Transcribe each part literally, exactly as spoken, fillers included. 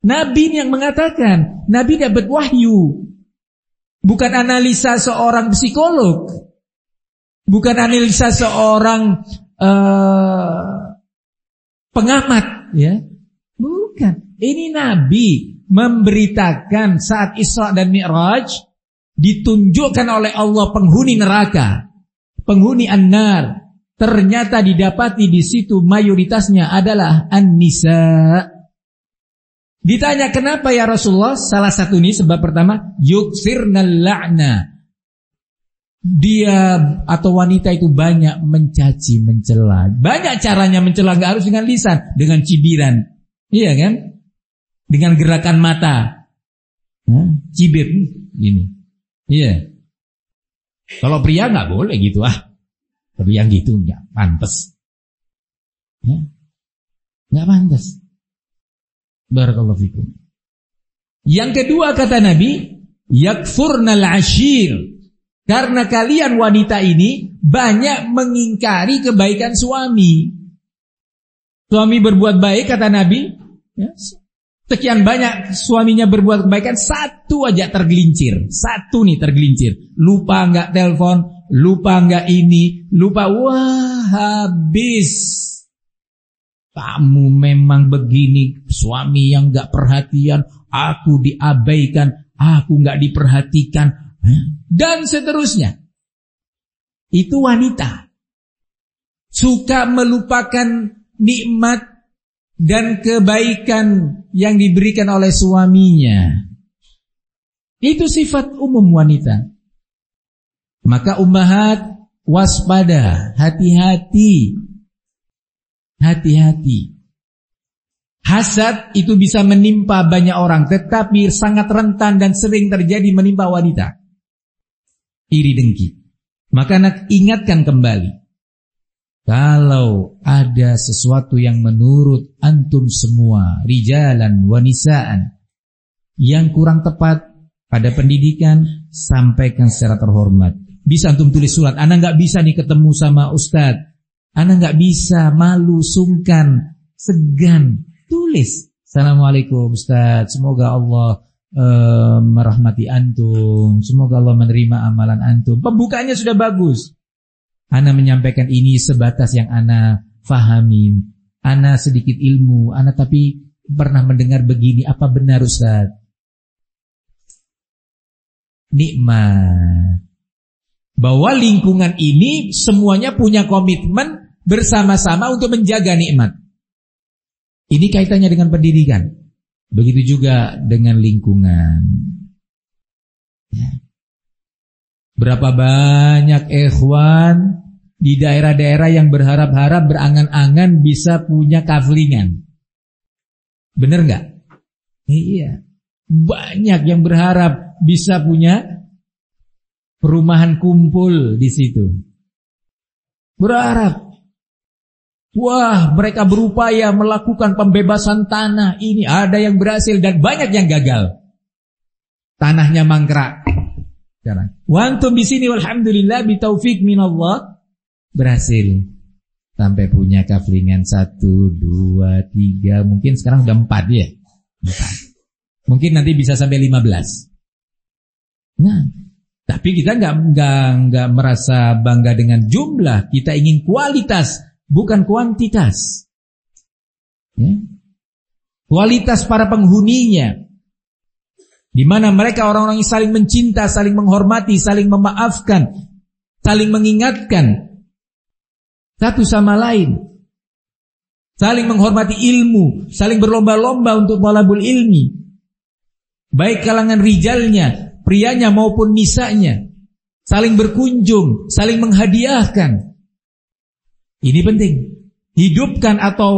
Nabi yang mengatakan. Nabi dapat wahyu. Bukan analisa seorang psikolog. Bukan analisa seorang uh, pengamat, ya. Bukan. Ini Nabi memberitakan saat Isra dan Mi'raj ditunjukkan oleh Allah penghuni neraka, penghuni an-nar. Ternyata didapati di situ mayoritasnya adalah an-nisa. Ditanya kenapa ya Rasulullah? Salah satu ini sebab pertama, yuksirnal la'na. Dia atau wanita itu banyak mencaci, mencela. Banyak caranya mencela, enggak harus dengan lisan, dengan cibiran. Iya kan? Dengan gerakan mata. Hah? Cibir gini. Iya. Kalau pria enggak boleh gitu ah. Tapi yang gitu enggak pantas. Ya? Enggak pantas. Barakallahu fikum. Yang kedua kata Nabi, yakfurnal ashir. Karena kalian wanita ini banyak mengingkari kebaikan suami. Suami berbuat baik kata Nabi, ya, sekian banyak suaminya berbuat kebaikan, satu aja tergelincir. Satu nih tergelincir. Lupa enggak telepon, lupa enggak ini, lupa, wah habis. Kamu memang begini, suami yang gak perhatian, aku diabaikan, aku gak diperhatikan, dan seterusnya. Itu wanita. Suka melupakan nikmat dan kebaikan yang diberikan oleh suaminya. Itu sifat umum wanita. Maka ummahat, waspada, hati-hati. Hati-hati. Hasad itu bisa menimpa banyak orang, tetapi sangat rentan dan sering terjadi menimpa wanita. Iri dengki. Maka nak ingatkan kembali. Kalau ada sesuatu yang menurut antum semua, rijalan wa nisaan, yang kurang tepat pada pendidikan, sampaikan secara terhormat. Bisa antum tulis surat, ana gak bisa nih ketemu sama ustadz, ana gak bisa, malu, sungkan, segan. Tulis, assalamualaikum ustadz, semoga Allah uh, merahmati antum, semoga Allah menerima amalan antum. Pembukaannya sudah bagus. Ana menyampaikan ini sebatas yang ana fahami. Ana sedikit ilmu, ana tapi pernah mendengar begini, apa benar ustadz? Nikmat. Bahwa lingkungan ini semuanya punya komitmen bersama-sama untuk menjaga nikmat. Ini kaitannya dengan pendidikan. Begitu juga dengan lingkungan. Ya. Berapa banyak ikhwan di daerah-daerah yang berharap-harap, berangan-angan bisa punya kaflingan. Bener nggak? Iya. Banyak yang berharap bisa punya perumahan kumpul di situ. Berharap. Wah, mereka berupaya melakukan pembebasan tanah. Ini ada yang berhasil dan banyak yang gagal. Tanahnya mangkrak. Sekarang. Wa antum di sini walhamdulillah bitaufik minallah berhasil. Sampai punya kaflingan satu, dua, tiga, mungkin sekarang udah empat ya. Empat. Mungkin nanti bisa sampai lima belas. Nah, tapi kita nggak nggak nggak merasa bangga dengan jumlah. Kita ingin kualitas, bukan kuantitas. Ya. Kualitas para penghuninya, di mana mereka orang-orang yang saling mencinta, saling menghormati, saling memaafkan, saling mengingatkan satu sama lain, saling menghormati ilmu, saling berlomba-lomba untuk talabul ilmi, baik kalangan rijalnya, prianya maupun nisanya, saling berkunjung, saling menghadiahkan. Ini penting. Hidupkan atau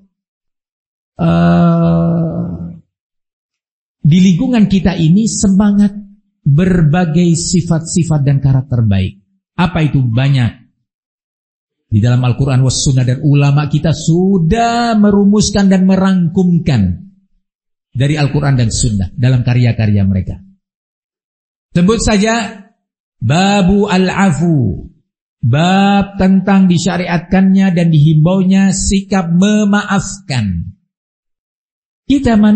uh, di lingkungan kita ini semangat berbagai sifat-sifat dan karakter baik. Apa itu? Banyak. Di dalam Al-Quran was Sunnah, dan ulama kita sudah merumuskan dan merangkumkan dari Al-Quran dan Sunnah dalam karya-karya mereka. Sebut saja babu al-afu, bab tentang disyariatkannya dan dihimbaunya sikap memaafkan. Kita